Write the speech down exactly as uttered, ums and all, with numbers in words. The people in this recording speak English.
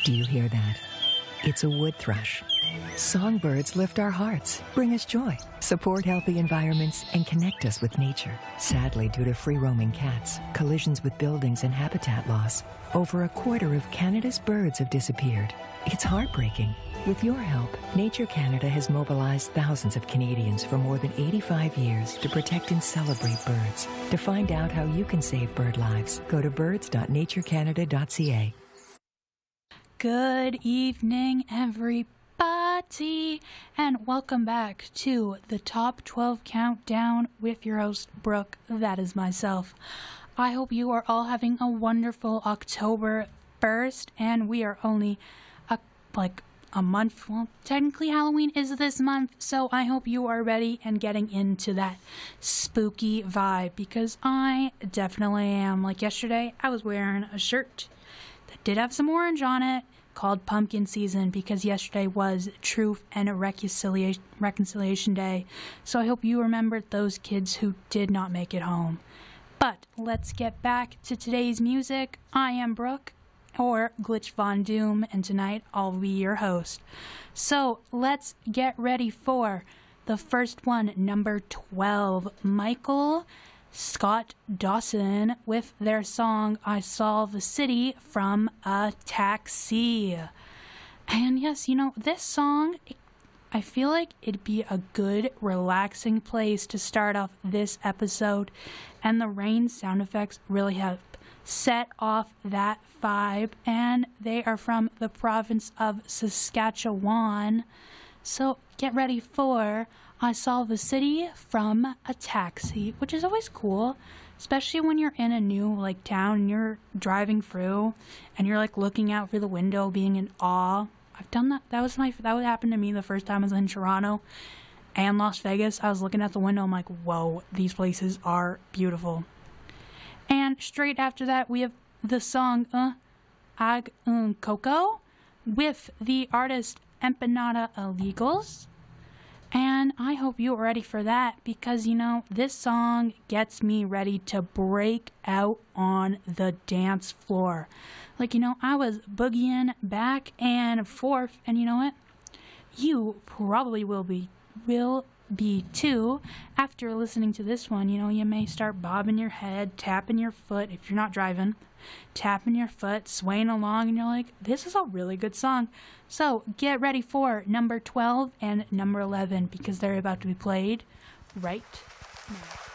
Do you hear that? It's a wood thrush. Songbirds lift our hearts, bring us joy, support healthy environments, and connect us with nature. Sadly, due to free-roaming cats, collisions with buildings, and habitat loss, over a quarter of Canada's birds have disappeared. It's heartbreaking. With your help, Nature Canada has mobilized thousands of Canadians for more than eighty-five years to protect and celebrate birds. To find out how you can save bird lives, go to birds dot nature canada dot c a. Good evening, everybody, and welcome back to the Top twelve Countdown with your host, Brooke. That is myself. I hope you are all having a wonderful October first, and we are only a, like a month. Well, technically Halloween is this month, so I hope you are ready and getting into that spooky vibe, because I definitely am. Like yesterday, I was wearing a shirt that did have some orange on it, called Pumpkin Season, because yesterday was Truth and Reconciliation, Reconciliation Day. So I hope you remembered those kids who did not make it home. But let's get back to today's music. I am Brooke, or Glitch Von Doom, and tonight I'll be your host. So let's get ready for the first one, number twelve, Michael Scott Dawson with their song I Saw the City from a Taxi. And yes, you know, this song, it, I feel like it'd be a good relaxing place to start off this episode, and the rain sound effects really have set off that vibe, and they are from the province of Saskatchewan. So get ready for I Saw the City from a Taxi, which is always cool, especially when you're in a new like town and you're driving through and you're like looking out through the window being in awe. I've done that. That was my that would happen to me the first time I was in Toronto and Las Vegas. I was looking out the window, I'm like, whoa, these places are beautiful. And straight after that, we have the song uh, Ag Un Coco with the artist Empanada Illegals. And I hope you're ready for that, because, you know, this song gets me ready to break out on the dance floor. Like, you know, I was boogieing back and forth, and you know what? You probably will be, will be too. After listening to this one, you know, you may start bobbing your head, tapping your foot if you're not driving, tapping your foot, swaying along, and you're like, this is a really good song. So get ready for number twelve and number eleven, because they're about to be played right now.